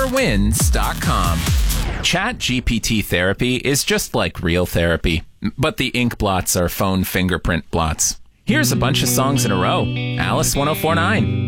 neverwins.com. ChatGPT therapy is just like real therapy, but the ink blots are phone fingerprint blots. Here's a bunch of songs in a row. Alice 1049.